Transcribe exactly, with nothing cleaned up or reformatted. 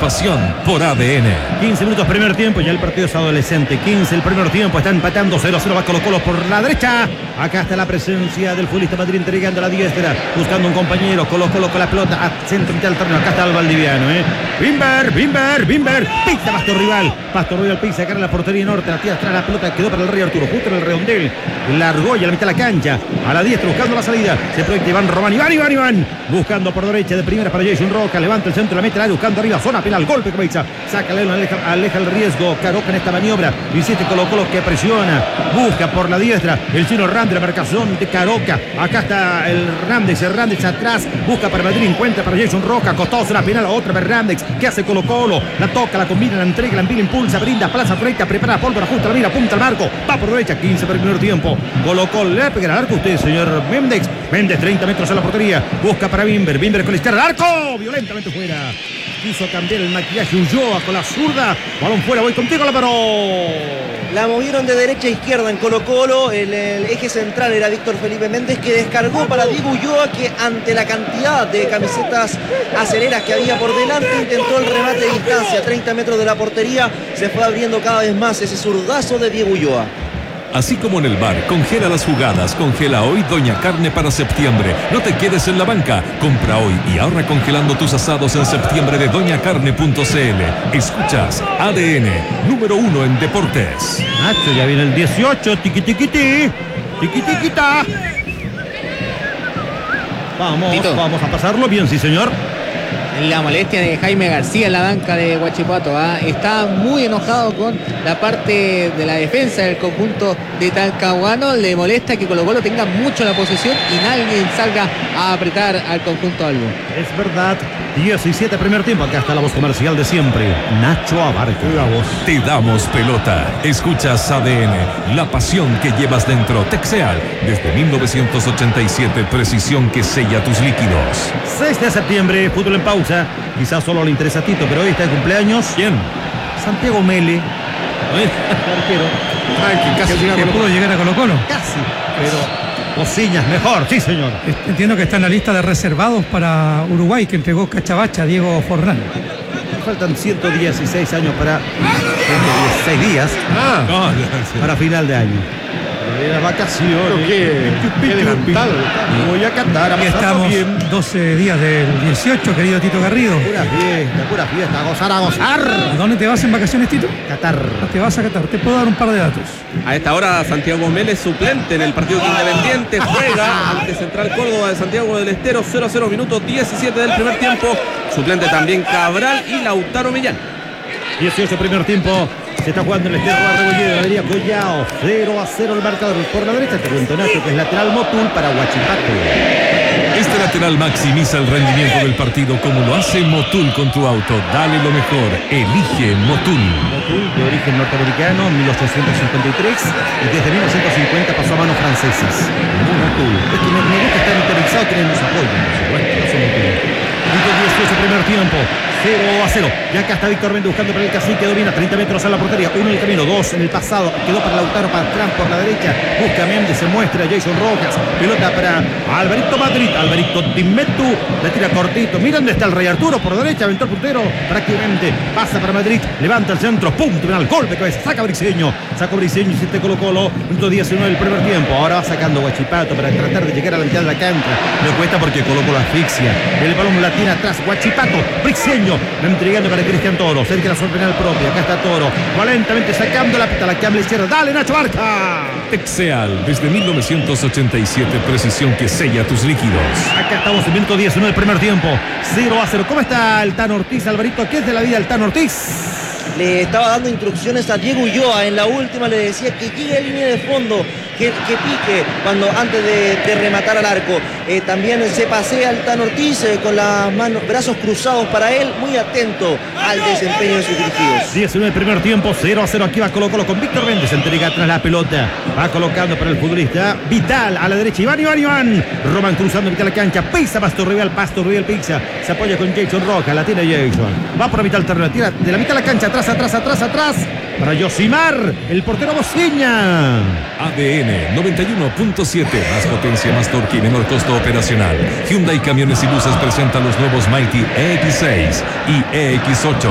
pasión por A D N. quince minutos primer tiempo, ya el partido es adolescente. quince el primer tiempo, está empatando cero a cero, va Colo Colo por la derecha. Acá está la presencia del futbolista Madrid entregando a la diestra, buscando un compañero. Colo Colo con la pelota a centro mitad del terreno. Acá está el Valdiviano, ¿eh? Bimber, Bimber, Bimber. Pisa Pastor Rival. Pastor Rival pisa acá en la portería norte. La tira atrás la pelota, quedó para el Rey Arturo, justo en el redondel. Largó y a la mitad de la cancha. A la diestra, buscando la salida. Se proyecta Iván Román. Iván, Iván, Iván. Buscando por derecha de primera para Jason Roca. Levanta el centro, la mete, la buscando arriba. Zona penal, golpe cabeza. Saca León, aleja, aleja el riesgo. Caroca en esta maniobra. Insiste Colo Colo que presiona. Busca por la diestra. El chino Hernández, la marcación de Caroca. Acá está el Hernández. Hernández atrás. Busca para Madrid. Encuentra para Jason Roca. Costosa zona penal. Otra para Hernández. ¿Qué hace Colo Colo? La toca, la combina, la entrega, la envía, impulsa, brinda, plaza correcta, prepara pólvora, ajusta la mira, apunta al marco. Va por derecha. quince para el primer tiempo. Colo Colo le pega al arco usted, señor Méndez. Méndez, treinta metros a la portería. Busca para Bimber. Bimber con la izquierda. ¡Al arco! Violentamente fuera. Quiso cambiar el maquillaje Ulloa con la zurda. Balón fuera, voy contigo, la paró. La movieron de derecha a izquierda en Colo Colo. El, el eje central era Víctor Felipe Méndez, que descargó para Diego Ulloa, que ante la cantidad de camisetas aceleras que había por delante, intentó el remate de distancia, treinta metros de la portería. Se fue abriendo cada vez más ese zurdazo de Diego Ulloa. Así como en el bar, congela las jugadas. Congela hoy Doña Carne para septiembre. No te quedes en la banca. Compra hoy y ahorra congelando tus asados en septiembre de doña carne punto c l. Escuchas A D N, número uno en deportes. Nacho, ya viene el dieciocho. Tiqui, tiqui, tiqui. Tiqui, tiquita. Vamos, Tito. vamos a pasarlo bien, sí, señor. La molestia de Jaime García en la banca de Huachipato, ¿eh? Está muy enojado con la parte de la defensa del conjunto de Talcahuano. Le molesta que Colo Colo tenga mucho la posesión y nadie salga a apretar al conjunto albo. Es verdad. diecisiete primer tiempo. Acá está la voz comercial de siempre. Nacho Abarca. La voz. Te damos pelota. Escuchas A D N, la pasión que llevas dentro. Texeal, desde mil novecientos ochenta y siete, precisión que sella tus líquidos. seis de septiembre, fútbol en pausa. Quizás solo le interesa a Tito, pero hoy está de cumpleaños. ¿Quién? Santiago Mele. Arquero. Ay, que casi que, que pudo llegar a Colo Colo. Casi. Pero Ociñas mejor, sí, señor. Entiendo que está en la lista de reservados para Uruguay, que entregó Cachabacha a Diego Forlán. Faltan ciento dieciséis años para ciento dieciséis días Ah, no, no, sí. para final de año. De las vacaciones. Qué- qué adelantado. Voy a cantar, a Aquí pasarlo estamos bien. doce días del dieciocho, querido Tito Garrido. Pura fiesta, pura fiesta, a gozar, a ¿A gozar. dónde te vas en vacaciones, Tito? Qatar. Te vas a Qatar. Te puedo dar un par de datos. A esta hora Santiago Mélez suplente en el partido de Independiente, juega ante Central Córdoba de Santiago del Estero, cero a cero, minuto diecisiete del primer tiempo. Suplente también Cabral y Lautaro Millán. dieciocho primer tiempo. Se está jugando en el Esterro de Rebolledo, Galería Collao. cero a cero el marcador. Por la derecha te cuento, Nacho, que es lateral Motul para Huachipato. Este lateral maximiza el rendimiento del partido como lo hace Motul con tu auto. Dale lo mejor. Elige Motul. Motul, de origen norteamericano, mil ochocientos cincuenta y tres, y desde mil novecientos cincuenta pasó a manos francesas. Motul. Es que me, me gusta estar interesado, que nos apoyen, por supuesto. Eso Motul. dieciocho primer tiempo, cero a cero. Y acá está Víctor Méndez buscando para el cacique, domina treinta metros a la portería, uno en el camino, dos en el pasado, quedó para Lautaro, para atrás por la derecha, busca Méndez, se muestra Jason Rojas, pelota para Alvarito Madrid, Alvarito Timetu, le tira cortito, mira dónde está el Rey Arturo, por derecha, aventó el puntero, prácticamente pasa para Madrid, levanta el centro, punto, penal, golpe de cabeza, saca Briceño, saca Briceño y siete Colo Colo, minuto diecinueve del primer tiempo, ahora va sacando Huachipato para tratar de llegar a la mitad de la cancha, le cuesta porque Colo Colo asfixia, el balón la tiene atrás, Huachipato, Briceño, entregando para Cristian Toro, cerca de la zona penal propia, acá está Toro, valentamente sacando la pita, la que habla izquierda, dale Nacho Barca. Texeal, desde mil novecientos ochenta y siete, precisión que sella tus líquidos. Acá estamos en minuto diecinueve del primer tiempo, cero a cero. ¿Cómo está el Tano Ortiz, Alvarito? ¿Qué es de la vida del Tano Ortiz? Le estaba dando instrucciones a Diego Ulloa. En la última le decía que llegue a línea de fondo, que, que pique cuando antes de, de rematar al arco. Eh, también se pasea el Tano Ortiz eh, con las manos, brazos cruzados para él, muy atento al desempeño de sus dirigidos. diecinueve del primer tiempo, cero a cero. Aquí va Colo Colo con Víctor Méndez, entrega atrás la pelota, va colocando para el futbolista Vital a la derecha, Iván, Iván, Iván, Roman cruzando mitad de la cancha, pisa Pastor Rival, Pastor Rival pizza, se apoya con Jason Roca, la tiene Jason, va por mitad del terreno, tira de la mitad de la cancha, atrás, atrás, atrás, atrás, para Yosimar, el portero Bociña. A D N noventa y uno punto siete, más potencia, más torque y menor costo operacional. Hyundai Camiones y Buses presenta los nuevos Mighty E X seis y E X ocho.